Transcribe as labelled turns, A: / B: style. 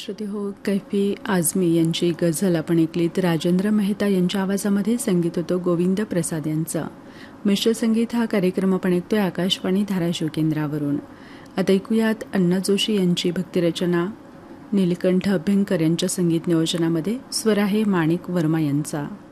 A: श्रुती हो, कैफी आझमी यांची गझल आपण ऐकलीत. राजेंद्र मेहता यांच्या आवाजामध्ये संगीत होतं गोविंद प्रसाद यांचं. मिश्र संगीत हा कार्यक्रम आपण ऐकतोय आकाशवाणी धाराशिव केंद्रावरून. आता ऐकूयात अण्णा जोशी यांची भक्तिरचना नीलकंठ अभ्यंकर यांच्या संगीत नियोजनामध्ये. स्वर आहे माणिक वर्मा यांचा.